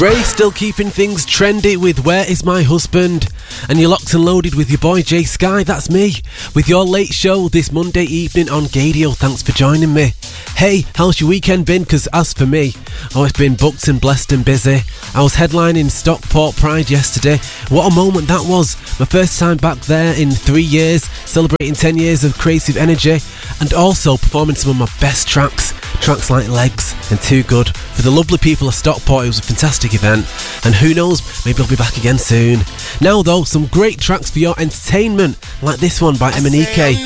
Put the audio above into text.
Ray still keeping things trendy with Where Is My Husband? And you're locked and loaded with your boy Jay Sky, that's me, with your late show this Monday evening on Gadio. Thanks for joining me. Hey, how's your weekend been? Because as for me, it's been booked and blessed and busy. I was headlining Stockport Pride yesterday. What a moment that was. My first time back there in 3 years, celebrating 10 years of creative energy, and also performing some of my best tracks like Legs and Too Good. For the lovely people of Stockport, it was a fantastic event, and who knows, maybe I'll be back again soon. Now though, some great tracks for your entertainment, like this one by Emanike.